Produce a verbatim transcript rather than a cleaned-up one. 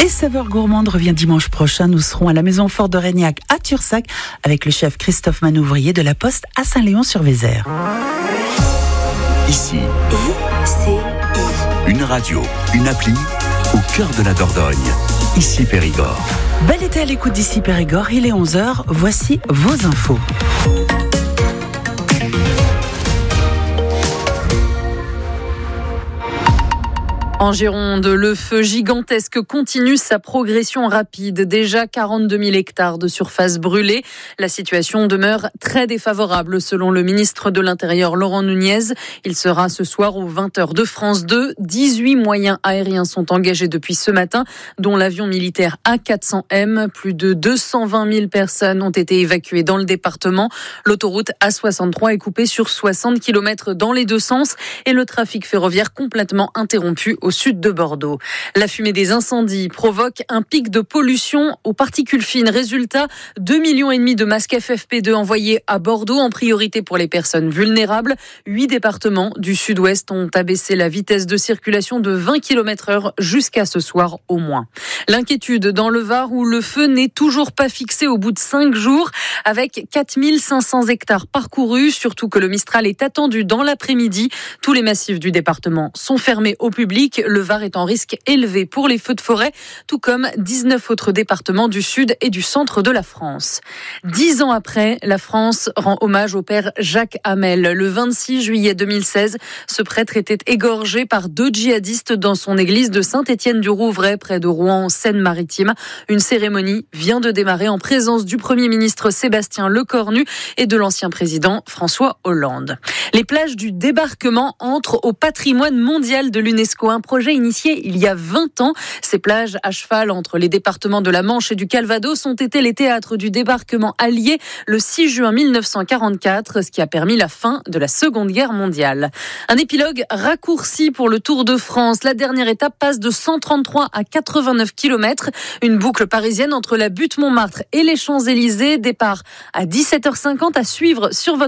Et Saveurs Gourmandes revient dimanche prochain. Nous serons à la Maison Fort de Régnac à Tursac avec le chef Christophe Manouvrier de la Poste à Saint-Léon-sur-Vézère. Ici, I C I. Une radio, une appli au cœur de la Dordogne. Ici Périgord. Bel été à l'écoute d'Ici Périgord, il est onze heures. Voici vos infos. En Gironde, le feu gigantesque continue sa progression rapide. Déjà quarante-deux mille hectares de surface brûlée. La situation demeure très défavorable selon le ministre de l'Intérieur Laurent Nunez. Il sera ce soir aux vingt heures de France deux. dix-huit moyens aériens sont engagés depuis ce matin, dont l'avion militaire A quatre cents M. Plus de deux cent vingt mille personnes ont été évacuées dans le département. L'autoroute A soixante-trois est coupée sur soixante kilomètres dans les deux sens et le trafic ferroviaire complètement interrompu au sud de Bordeaux. La fumée des incendies provoque un pic de pollution aux particules fines. Résultat, deux virgule cinq millions de masques F F P deux envoyés à Bordeaux en priorité pour les personnes vulnérables. Huit départements du sud-ouest ont abaissé la vitesse de circulation de vingt kilomètres heure jusqu'à ce soir au moins. L'inquiétude dans le Var où le feu n'est toujours pas fixé au bout de cinq jours avec quatre mille cinq cents hectares parcourus, surtout que le Mistral est attendu dans l'après-midi. Tous les massifs du département sont fermés au public. Le Var est en risque élevé pour les feux de forêt, tout comme dix-neuf autres départements du sud et du centre de la France. Dix ans après, la France rend hommage au père Jacques Hamel. Le vingt-six juillet deux mille seize, ce prêtre était égorgé par deux djihadistes dans son église de Saint-Étienne-du-Rouvray, près de Rouen, en Seine-Maritime. Une cérémonie vient de démarrer en présence du Premier ministre Sébastien Lecornu et de l'ancien président François Hollande. Les plages du débarquement entrent au patrimoine mondial de l'UNESCO. Un projet initié il y a vingt ans. Ces plages à cheval entre les départements de la Manche et du Calvados ont été les théâtres du débarquement allié le six juin mille neuf cent quarante-quatre, ce qui a permis la fin de la Seconde Guerre mondiale. Un épilogue raccourci pour le Tour de France. La dernière étape passe de cent trente-trois à quatre-vingt-neuf kilomètres. Une boucle parisienne entre la butte Montmartre et les Champs-Élysées. Départ à dix-sept heures cinquante à suivre sur votre